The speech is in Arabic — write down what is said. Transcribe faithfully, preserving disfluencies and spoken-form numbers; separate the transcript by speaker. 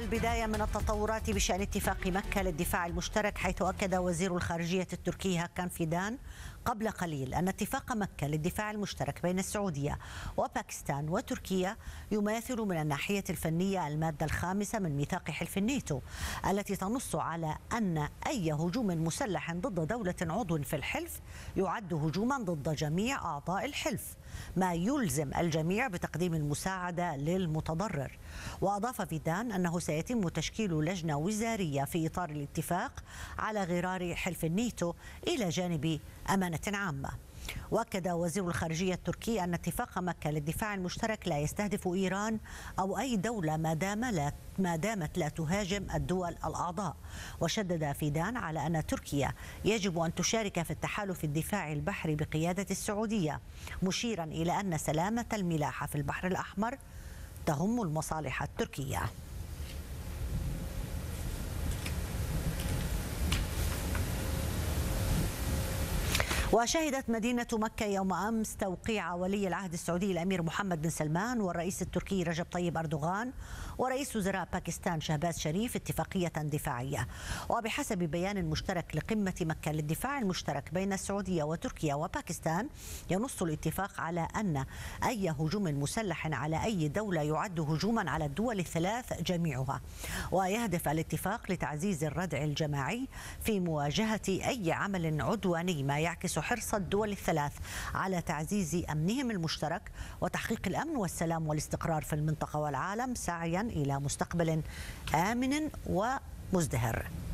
Speaker 1: والبداية من التطورات بشأن اتفاق مكة للدفاع المشترك، حيث أكد وزير الخارجية التركي هاكان فيدان قبل قليل أن اتفاق مكة للدفاع المشترك بين السعودية وباكستان وتركيا يماثل من الناحية الفنية المادة الخامسة من ميثاق حلف الناتو، التي تنص على أن أي هجوم مسلح ضد دولة عضو في الحلف يعد هجوما ضد جميع أعضاء الحلف، ما يلزم الجميع بتقديم المساعدة للمتضرر. وأضاف فيدان أنه سيتم تشكيل لجنة وزارية في إطار الاتفاق على غرار حلف الناتو إلى جانب أمانة عامة. وأكد وزير الخارجية التركي أن اتفاق مكة للدفاع المشترك لا يستهدف إيران أو أي دولة ما دام لا ما دامت لا تهاجم الدول الأعضاء. وشدد فيدان على أن تركيا يجب أن تشارك في التحالف الدفاعي البحري بقيادة السعودية، مشيرا إلى أن سلامة الملاحة في البحر الأحمر تهم المصالح التركية. وشهدت مدينة مكة يوم أمس توقيع ولي العهد السعودي الأمير محمد بن سلمان والرئيس التركي رجب طيب أردوغان ورئيس وزراء باكستان شهباز شريف اتفاقية دفاعية. وبحسب بيان مشترك لقمة مكة للدفاع المشترك بين السعودية وتركيا وباكستان، ينص الاتفاق على أن أي هجوم مسلح على أي دولة يعد هجوما على الدول الثلاث جميعها. ويهدف الاتفاق لتعزيز الردع الجماعي في مواجهة أي عمل عدواني، ما يعكس حرص الدول الثلاث على تعزيز أمنهم المشترك وتحقيق الأمن والسلام والاستقرار في المنطقة والعالم، سعيا إلى مستقبل آمن ومزدهر.